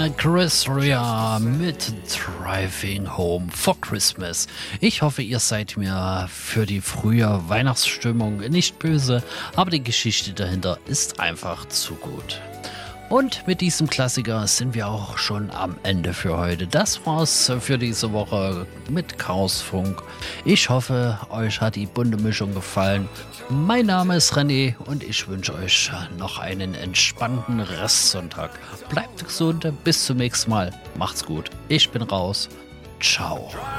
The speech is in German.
Chris Rea mit Driving Home for Christmas. Ich hoffe, ihr seid mir für die frühe Weihnachtsstimmung nicht böse, aber die Geschichte dahinter ist einfach zu gut. Und mit diesem Klassiker sind wir auch schon am Ende für heute. Das war's für diese Woche mit Chaosfunk. Ich hoffe, euch hat die bunte Mischung gefallen. Mein Name ist René und ich wünsche euch noch einen entspannten Restsonntag. Bleibt gesund, bis zum nächsten Mal. Macht's gut. Ich bin raus. Ciao.